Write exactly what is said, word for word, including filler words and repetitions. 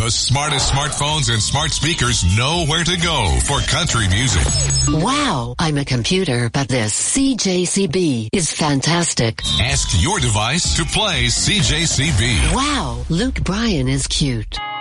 The smartest smartphones and smart speakers know where to go for country music. Wow, I'm a computer, but this C J C B is fantastic. Ask your device to play C J C B. Wow, Luke Bryan is cute.